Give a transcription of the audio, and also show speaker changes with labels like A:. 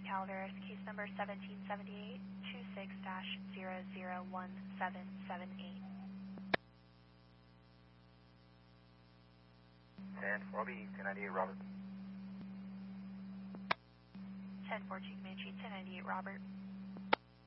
A: Calaveras, case number 1778, 26-001778.
B: 10-4B, 1098 Robert.
A: 10-4 Chief Comanche, 1098 Robert.